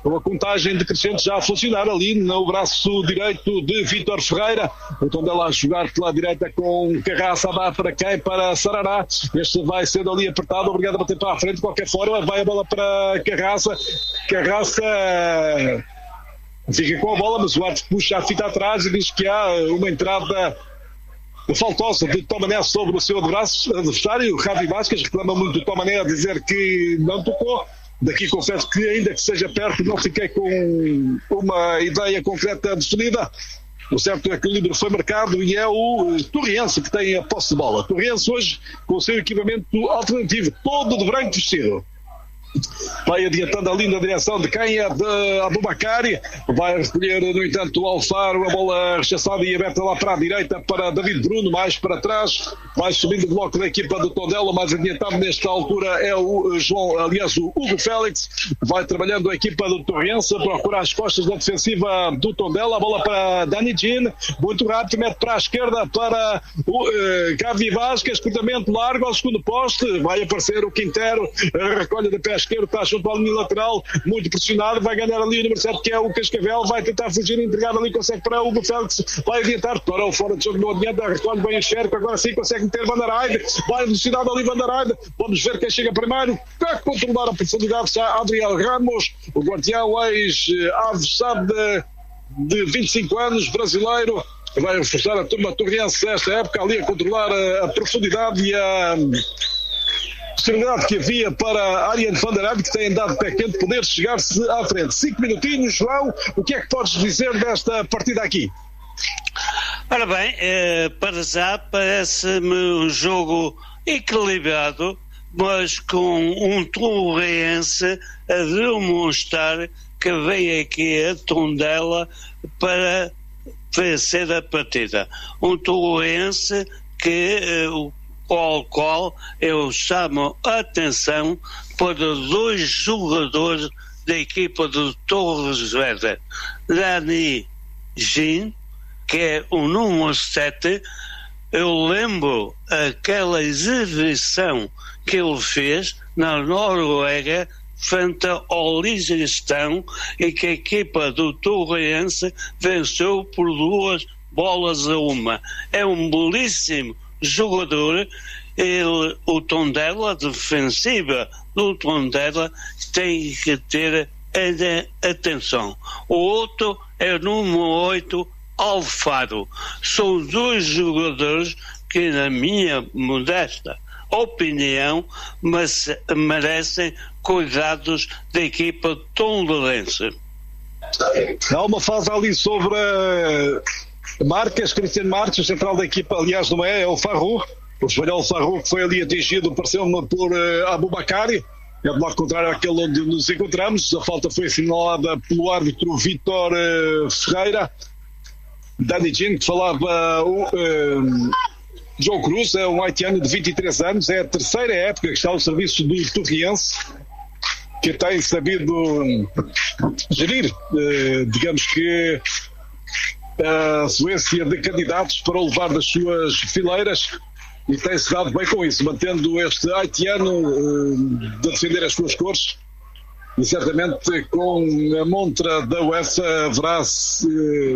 com a contagem decrescente já a funcionar ali no braço direito de Vítor Ferreira. O Tondela a jogar pela direita com Carraça, a dar para quem? Para Sarará. Este vai sendo ali apertado, obrigado a bater para a frente de qualquer forma. Vai a bola para Carraça. Carraça fica com a bola, mas o árbitro puxa a fita atrás e diz que há uma entrada faltosa de Tomané sobre o seu adversário. Javi Vasquez reclama muito do Tomané a dizer que não tocou. Daqui confesso que, ainda que seja perto, não fiquei com uma ideia concreta definida. O certo é que o livro foi marcado e é o Torriense que tem a posse de bola. Torriense hoje com o seu equipamento alternativo, todo de branco vestido. Vai adiantando ali na direção de quem é de Abubakari. Vai recolher, no entanto, o Alfaro, a bola rechaçada e aberta lá para a direita para David Bruno, mais para trás. Vai subindo o bloco da equipa do Tondela, mais adiantado nesta altura é o o Hugo Félix. Vai trabalhando a equipa do Torrense, procura as costas da defensiva do Tondela. A bola para Dani Jean, muito rápido, mete para a esquerda para o Javi Vasquez, cruzamento largo ao segundo poste. Vai aparecer o Quintero, recolhe de pé esquerdo, está junto à linha lateral, muito pressionado, vai ganhar ali o número 7 que é o Cascavel, vai tentar fugir, entregar ali, consegue para o Hugo Félix, vai adiantar para o fora de jogo, não adianta, recolhe bem o Xerco, agora sim consegue meter Van der Heide, vai velocidade ali Van der Heide, vamos ver quem chega primeiro, para controlar a profundidade está Adriel Ramos, o guardião ex-avançado de 25 anos, brasileiro, vai reforçar a turma torrense esta época ali a controlar a profundidade e a possibilidade que havia para Arjen van der Heide, que tem dado pé quente, poder chegar-se à frente. 5 minutinhos, João, o que é que podes dizer desta partida aqui? Ora bem, para já parece-me um jogo equilibrado, mas com um Torrense a demonstrar que vem aqui a Tondela para vencer a partida. Um Torrense que ao qual eu chamo a atenção para dois jogadores da equipa do Torres Vedras. Dani Jean, que é o número 7, eu lembro aquela exibição que ele fez na Noruega frente ao Liechtenstein e que a equipa do Torrense venceu por 2-1. É um belíssimo jogador. O Tondela, defensiva do Tondela, tem que ter atenção. O outro é o número 8, Alfaro. São dois jogadores que, na minha modesta opinião, merecem cuidados da equipa tondelense. Há uma fase ali sobre Marques, Cristiano Marques, o central da equipa, aliás não é o Farru, o espanhol Farru, que foi ali atingido, pareceu-me, por Abubakari, é do lado contrário àquele onde nos encontramos. A falta foi assinalada pelo árbitro Vítor Ferreira. Dani Jean, que falava João Cruz, é um haitiano de 23 anos, é a terceira época que está ao serviço do Torriense, que tem sabido gerir, digamos que, a fluência de candidatos para o levar das suas fileiras, e tem-se dado bem com isso, mantendo este haitiano de defender as suas cores, e certamente com a montra da UEFA haverá-se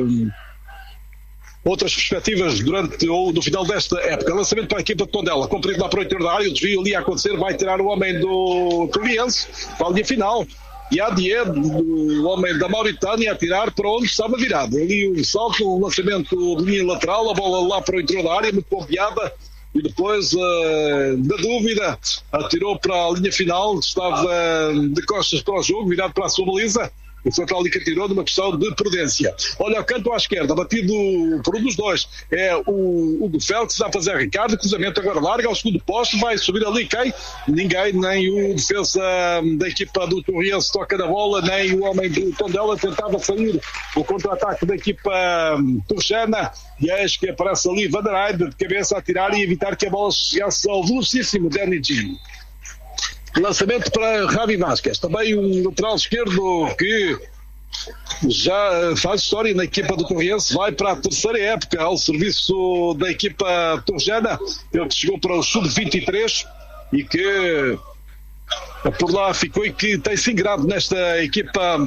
outras perspectivas durante ou no final desta época. Lançamento para a equipa de Tondela, comprido lá para o interior da área, o desvio ali a acontecer, vai tirar o homem do Torriense para a linha final. E a Died, o homem da Mauritânia, a tirar para onde estava virado. Ali um salto, um lançamento de linha lateral, a bola lá para o interior da área, muito bombeada, e depois, da dúvida, atirou para a linha final, estava de costas para o jogo, virado para a sua baliza. O central ali que atirou numa questão de prudência. Olha, o canto à esquerda, batido por um dos dois, é o Hugo Félix, está a fazer Ricardo, cruzamento agora larga ao segundo posto, vai subir ali quem? Ninguém, nem o defesa da equipa do Torriense toca na bola, nem o homem do Tondela tentava sair o contra-ataque da equipa turchana, e eis que aparece ali Van der Heide de cabeça a tirar e evitar que a bola chegasse ao velocíssimo Dani Jean. Lançamento para Javi Vasquez, também um lateral esquerdo que já faz história na equipa do Torriense, vai para a terceira época ao serviço da equipa turjana, ele que chegou para o sub-23 e que por lá ficou e que tem-se integrado nesta equipa